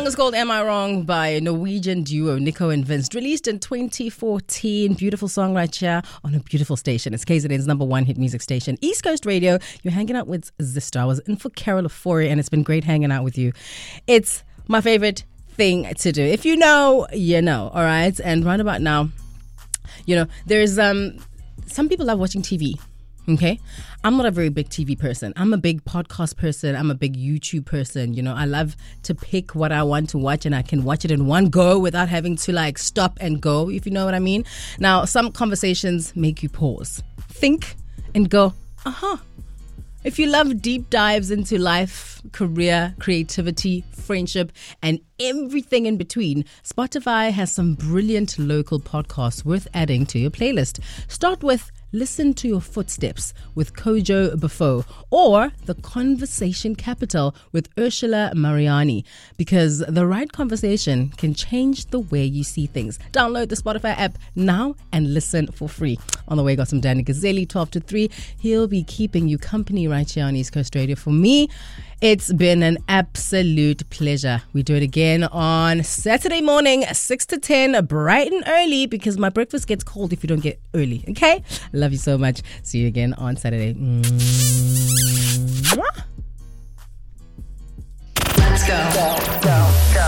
is called Am I Wrong by Norwegian duo Nico and Vince. Released in 2014. Beautiful song right here on a beautiful station. It's KZN's number one hit music station, East Coast Radio. You're hanging out with Zista. I was in for Carol Ofori and it's been great hanging out with you. It's my favorite thing to do. If you know, you know. All right. And right about now, you know, there's some people love watching TV. Okay, I'm not a very big TV person. I'm a big podcast person. I'm a big YouTube person. You know, I love to pick what I want to watch and I can watch it in one go without having to like stop and go, if you know what I mean. Now, some conversations make you pause, think and go, If you love deep dives into life, career, creativity, friendship, and everything in between, Spotify has some brilliant local podcasts worth adding to your playlist. Start with Listen to Your Footsteps with Kojo Bafo or The Conversation Capital with Ursula Mariani, because the right conversation can change the way you see things. Download the Spotify app now and listen for free. On the way, got some Danny Gazzelli, 12 to 3. He'll be keeping you company right here on East Coast Radio. For me, it's been an absolute pleasure. We do it again on Saturday morning, 6 to 10, bright and early, because my breakfast gets cold if you don't get early. Okay? Love you so much. See you again on Saturday. Let's go.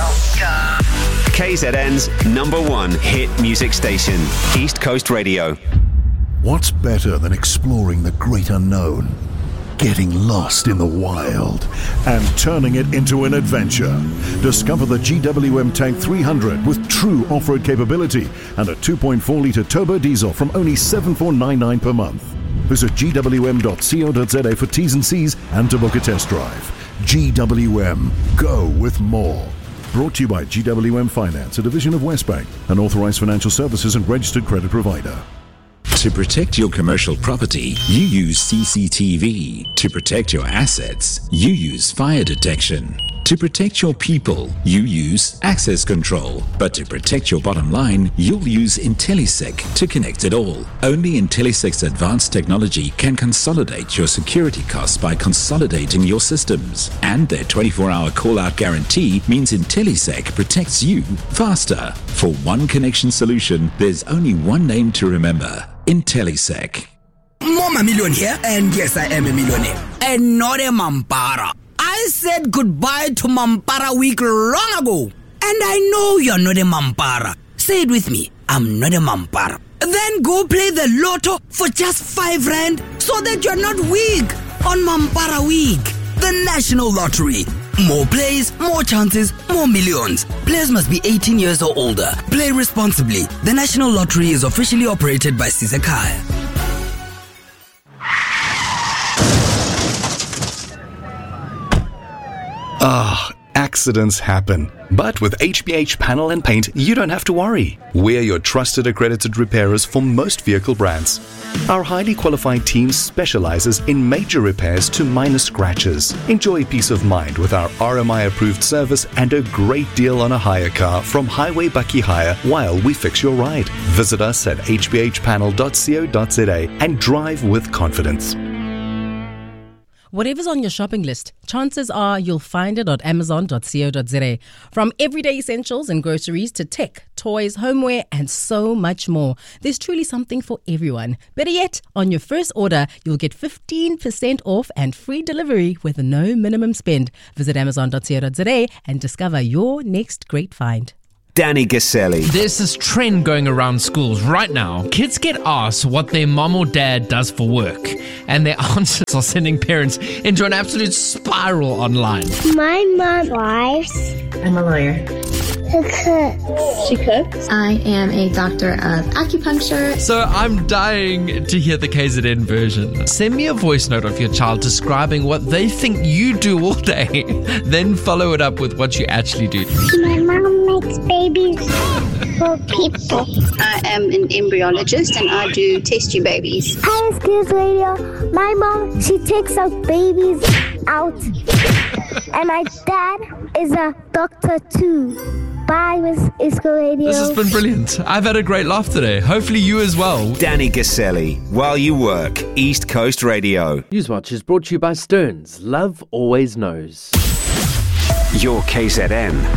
KZN's number one hit music station, East Coast Radio. What's better than exploring the great unknown? Getting lost in the wild and turning it into an adventure. Discover the GWM Tank 300 with true off-road capability and a 2.4-litre turbo diesel from only $7,499 per month. Visit gwm.co.za for T's and C's and to book a test drive. GWM, go with more. Brought to you by GWM Finance, a division of Westbank, an authorized financial services and registered credit provider. To protect your commercial property, you use CCTV. To protect your assets, you use fire detection. To protect your people, you use access control. But to protect your bottom line, you'll use IntelliSec to connect it all. Only IntelliSec's advanced technology can consolidate your security costs by consolidating your systems. And their 24-hour call-out guarantee means IntelliSec protects you faster. For one connection solution, there's only one name to remember: IntelliSec. I'm a millionaire, and yes, I am a millionaire. And not a Mampara. I said goodbye to Mampara week long ago. And I know you're not a Mampara. Say it with me. I'm not a Mampara. Then go play the lotto for just 5 rand so that you're not weak on Mampara week. The National Lottery. More plays, more chances, more millions. Players must be 18 years or older. Play responsibly. The National Lottery is officially operated by Sisekaya. Accidents happen. But with HBH Panel and Paint, you don't have to worry. We're your trusted accredited repairers for most vehicle brands. Our highly qualified team specializes in major repairs to minor scratches. Enjoy peace of mind with our RMI-approved service and a great deal on a hire car from Highway Bucky Hire while we fix your ride. Visit us at hbhpanel.co.za and drive with confidence. Whatever's on your shopping list, chances are you'll find it at amazon.co.za. From everyday essentials and groceries to tech, toys, homeware, and so much more. There's truly something for everyone. Better yet, on your first order, you'll get 15% off and free delivery with no minimum spend. Visit amazon.co.za and discover your next great find. Danny Gazzelli. There's this trend going around schools right now. Kids get asked what their mom or dad does for work, and their answers are sending parents into an absolute spiral online. My mom drives. I'm a lawyer. She cooks. She cooks. I am a doctor of acupuncture. So I'm dying to hear the KZN version. Send me a voice note of your child describing what they think you do all day. Then follow it up with what you actually do. My mom makes babies for people. I am an embryologist and I do test tube babies. Hi, Skills Radio. My mom, she takes out babies out. And my dad is a doctor too. Bye, Miss Isco Radio. This has been brilliant. I've had a great laugh today. Hopefully you as well. Danny Gazzelli, while you work, East Coast Radio. Newswatch is brought to you by Stearns. Love always knows. Your KZN.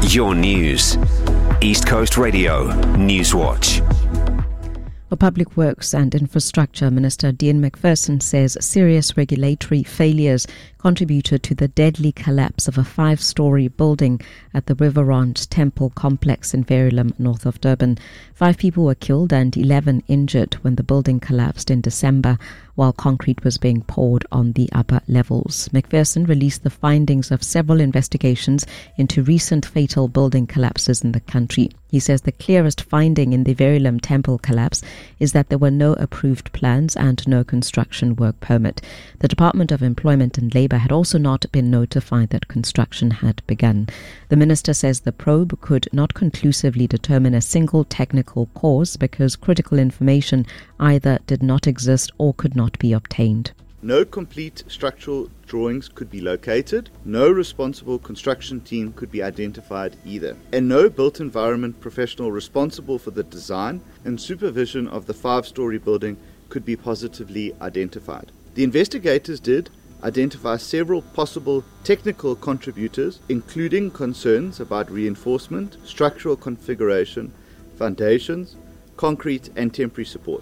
Your news. East Coast Radio Newswatch. The Public Works and Infrastructure Minister Dean McPherson says serious regulatory failures contributed to the deadly collapse of a 5-story building at the Riverrand Temple complex in Verulam, north of Durban. 5 people were killed and 11 injured when the building collapsed in December while concrete was being poured on the upper levels. McPherson released the findings of several investigations into recent fatal building collapses in the country. He says the clearest finding in the Verulam Temple collapse is that there were no approved plans and no construction work permit. The Department of Employment and Labour had also not been notified that construction had begun. The minister says the probe could not conclusively determine a single technical cause because critical information either did not exist or could not be obtained. No complete structural drawings could be located, no responsible construction team could be identified either, and no built environment professional responsible for the design and supervision of the 5-story building could be positively identified. The investigators did identify several possible technical contributors, including concerns about reinforcement, structural configuration, foundations, concrete and temporary support.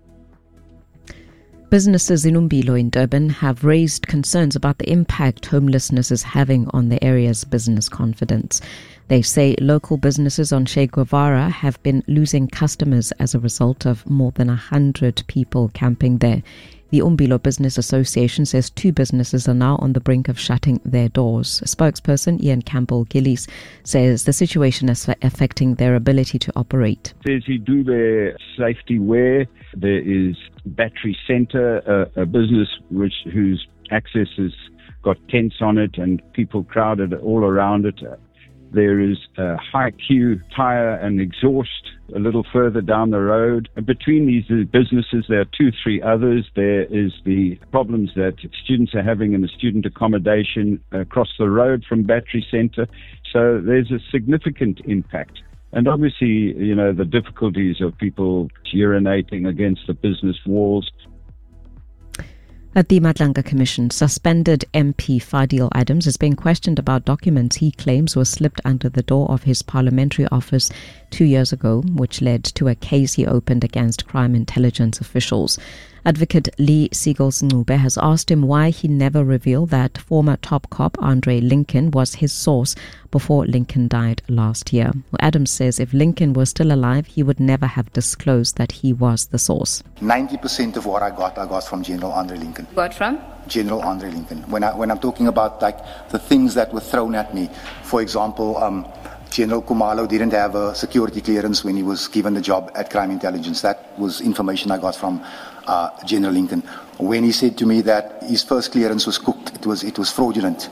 Businesses in Umbilo in Durban have raised concerns about the impact homelessness is having on the area's business confidence. They say local businesses on Che Guevara have been losing customers as a result of more than 100 people camping there. The Umbilo Business Association says 2 businesses are now on the brink of shutting their doors. A spokesperson, Ian Campbell-Gillies, says the situation is affecting their ability to operate. Says he do their safety wear. There is Battery Centre, a business whose access has got tents on it and people crowded all around it. There is a High Q Tire and Exhaust a little further down the road. Between these businesses, there are 2-3 others. There is the problems that students are having in the student accommodation across the road from Battery Centre. So there's a significant impact. And obviously, the difficulties of people urinating against the business walls. At the Madlanga Commission, suspended MP Fadil Adams is being questioned about documents he claims were slipped under the door of his parliamentary office 2 years ago, which led to a case he opened against crime intelligence officials. Advocate Lee Siegels-Ncube has asked him why he never revealed that former top cop Andre Lincoln was his source before Lincoln died last year. Adams says if Lincoln was still alive, he would never have disclosed that he was the source. 90% of what I got from General Andre Lincoln. What from? General Andre Lincoln. When I'm talking about the things that were thrown at me, for example, General Kumalo didn't have a security clearance when he was given the job at Crime Intelligence. That was information I got from General Lincoln. When he said to me that his first clearance was cooked, it was fraudulent.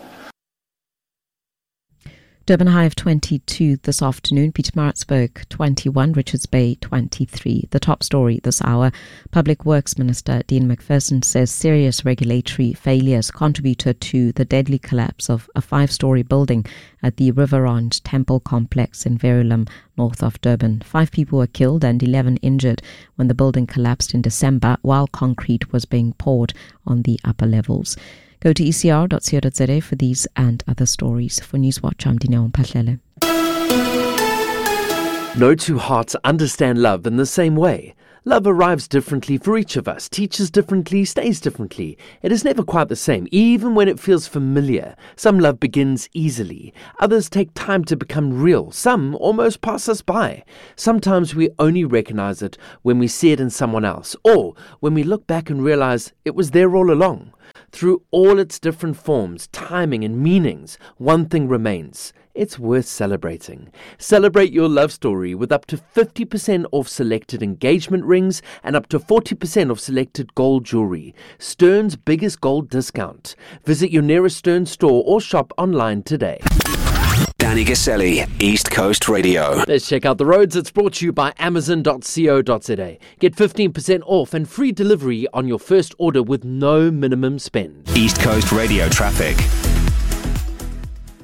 Durban high of 22 this afternoon, Pietermaritzburg 21, Richards Bay 23. The top story this hour, Public Works Minister Dean McPherson says serious regulatory failures contributed to the deadly collapse of a 5-story building at the Riverrand Temple complex in Verulam, north of Durban. 5 people were killed and 11 injured when the building collapsed in December while concrete was being poured on the upper levels. Go to ecr.co.za for these and other stories. For Newswatch, I'm Dineo Mphahlele. No two hearts understand love in the same way. Love arrives differently for each of us, teaches differently, stays differently. It is never quite the same, even when it feels familiar. Some love begins easily. Others take time to become real. Some almost pass us by. Sometimes we only recognize it when we see it in someone else, or when we look back and realize it was there all along. Through all its different forms, timing and meanings, one thing remains. It's worth celebrating. Celebrate your love story with up to 50% off selected engagement rings and up to 40% off selected gold jewelry. Stern's biggest gold discount. Visit your nearest Stern store or shop online today. Danny Gaselli, East Coast Radio. Let's check out the roads. It's brought to you by Amazon.co.za. Get 15% off and free delivery on your first order with no minimum spend. East Coast Radio traffic.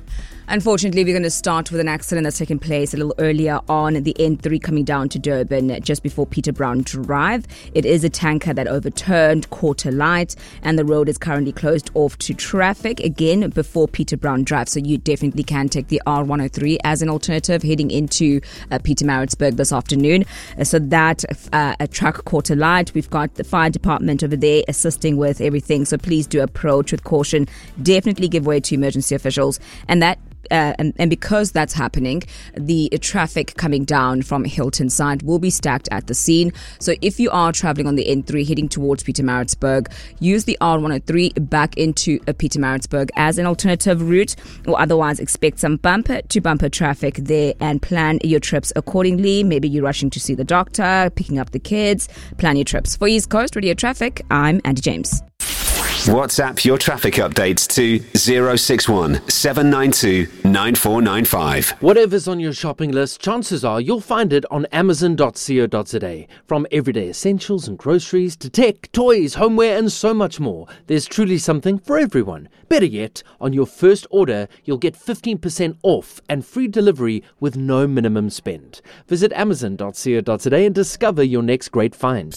Unfortunately, we're going to start with an accident that's taken place a little earlier on the N3 coming down to Durban just before Peter Brown Drive. It is a tanker that overturned, caught a light, and the road is currently closed off to traffic again before Peter Brown Drive. So you definitely can take the R103 as an alternative heading into Pietermaritzburg this afternoon. So that a truck caught a light. We've got the fire department over there assisting with everything. So please do approach with caution. Definitely give way to emergency officials. And because that's happening, the traffic coming down from Hilton side will be stacked at the scene. So if you are traveling on the N3 heading towards Pietermaritzburg, use the R103 back into Pietermaritzburg as an alternative route, or otherwise expect some bumper to bumper traffic there and plan your trips accordingly. Maybe you're rushing to see the doctor, picking up the kids. Plan your trips. For East Coast Radio Traffic, I'm Andy James. WhatsApp your traffic updates to 061 792 9495. Whatever's on your shopping list, chances are you'll find it on Amazon.co.za. From everyday essentials and groceries to tech, toys, homeware, and so much more, there's truly something for everyone. Better yet, on your first order, you'll get 15% off and free delivery with no minimum spend. Visit Amazon.co.za and discover your next great find.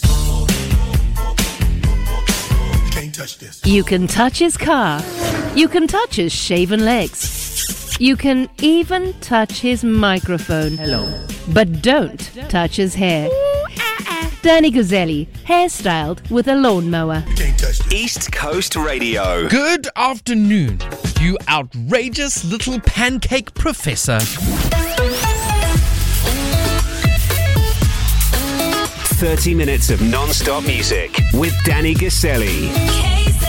You can touch his car. You can touch his shaven legs. You can even touch his microphone. Hello. But don't touch his hair. Danny Guzzelli, hairstyled with a lawnmower. East Coast Radio. Good afternoon, you outrageous little pancake professor. 30 minutes of non-stop music with Danny Guzzelli.